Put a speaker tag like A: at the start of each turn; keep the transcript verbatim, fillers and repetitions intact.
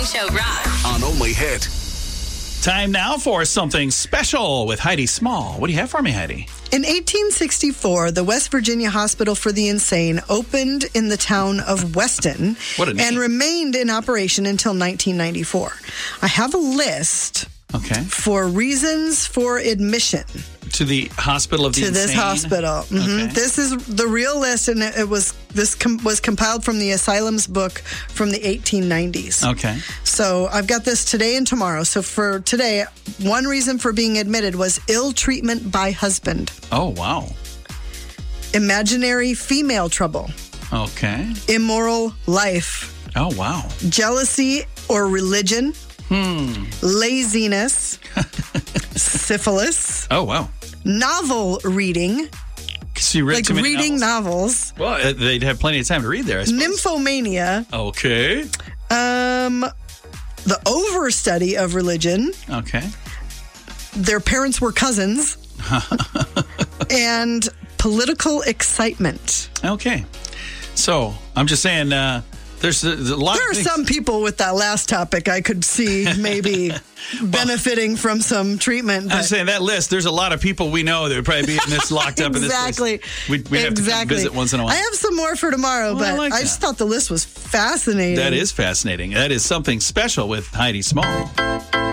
A: Show rocks.
B: On Only Hit.
C: Time now for something special with Heidi Small. What do you have for me, Heidi?
D: In eighteen sixty-four, the West Virginia Hospital for the Insane opened in the town of Weston
C: What a name.
D: and remained in operation until nineteen ninety-four. I have a list
C: Okay.
D: for reasons for admission
C: To the Hospital of the
D: to
C: Insane?
D: this hospital. Mhm.
C: Okay.
D: This is the real list, and it was this com- was compiled from the Asylum's book from the eighteen nineties.
C: Okay.
D: So I've got this today and tomorrow. So for today, one reason for being admitted was ill treatment by husband,
C: Oh, wow.
D: imaginary female trouble,
C: Okay.
D: immoral life,
C: Oh, wow.
D: jealousy or religion,
C: Hmm.
D: laziness, syphilis,
C: Oh, wow.
D: novel reading,
C: So you read
D: like
C: too many
D: reading
C: novels?
D: novels,
C: Well, uh, they'd have plenty of time to read there, I suppose.
D: nymphomania,
C: Okay.
D: um, the overstudy of religion,
C: Okay.
D: their parents were cousins, and political excitement.
C: Okay. So I'm just saying, uh, there's a, there's a lot
D: There are
C: of things.
D: some people with that last topic I could see maybe benefiting from some treatment.
C: I'm
D: But
C: just saying that list, there's a lot of people we know that would probably be in this locked up
D: exactly.
C: in this list. We'd, we'd have to come
D: exactly.
C: visit once in a while.
D: I have some more for tomorrow,
C: Well, I
D: but
C: like
D: I just
C: that.
D: thought the list was fascinating.
C: That is fascinating. That is something special with Heidi Small.